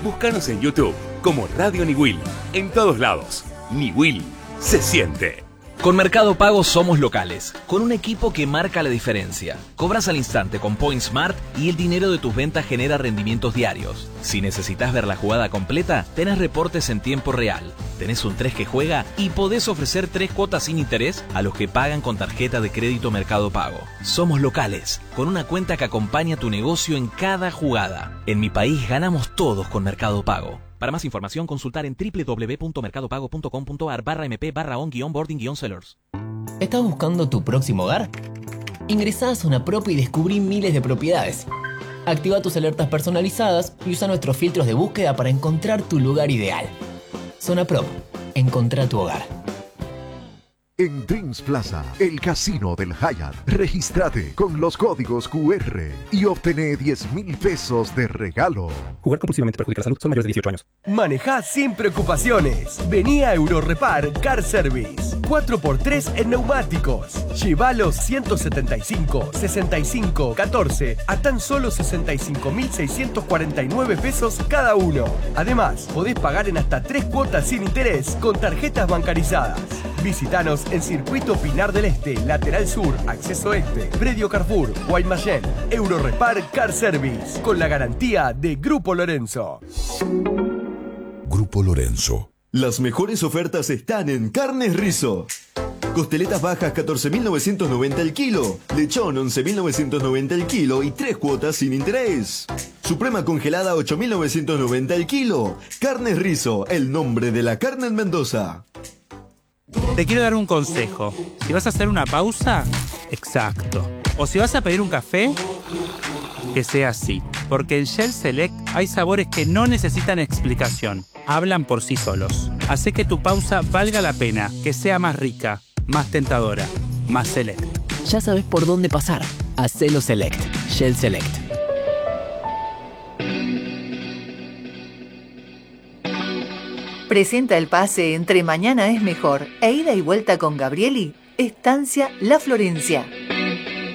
Búscanos en YouTube como Radio Niwil. En todos lados. Niwil se siente. Con Mercado Pago somos locales, con un equipo que marca la diferencia. Cobras al instante con Point Smart y el dinero de tus ventas genera rendimientos diarios. Si necesitas ver la jugada completa, tenés reportes en tiempo real. Tenés un 3 que juega y podés ofrecer 3 cuotas sin interés a los que pagan con tarjeta de crédito Mercado Pago. Somos locales, con una cuenta que acompaña tu negocio en cada jugada. En mi país ganamos todos con Mercado Pago. Para más información, consultar en www.mercadopago.com.ar/mp/on-boarding-sellers. ¿Estás buscando tu próximo hogar? Ingresá a Zona Prop y descubrí miles de propiedades. Activa tus alertas personalizadas y usa nuestros filtros de búsqueda para encontrar tu lugar ideal. Zona Prop. Encontrá tu hogar. En Dreams Plaza, el casino del Hyatt. Regístrate con los códigos QR y obtené 10.000 pesos de regalo. Jugar compulsivamente perjudica la salud. Son mayores de 18 años. Manejá sin preocupaciones. Vení a Eurorepar Car Service. 4x3 en neumáticos. Lleva los 175, 65, 14 a tan solo 65.649 pesos cada uno. Además, podés pagar en hasta 3 cuotas sin interés con tarjetas bancarizadas. Visítanos en Circuito Pinar del Este, Lateral Sur, Acceso Este, Predio Carrefour, Guaymallén. Eurorepar Car Service, con la garantía de Grupo Lorenzo. Grupo Lorenzo. Las mejores ofertas están en Carnes Rizo. Costeletas bajas 14.990 el kilo, lechón 11.990 el kilo y 3 cuotas sin interés. Suprema congelada 8.990 el kilo. Carnes Rizo, el nombre de la carne en Mendoza. Te quiero dar un consejo. Si vas a hacer una pausa, exacto. O si vas a pedir un café, que sea así. Porque en Shell Select hay sabores que no necesitan explicación. Hablan por sí solos. Hace que tu pausa valga la pena, que sea más rica, más tentadora, más select. Ya sabes por dónde pasar. Hacelo Select. Shell Select. Presenta el pase entre Mañana es Mejor e Ida y Vuelta con Gabrieli, Estancia La Florencia.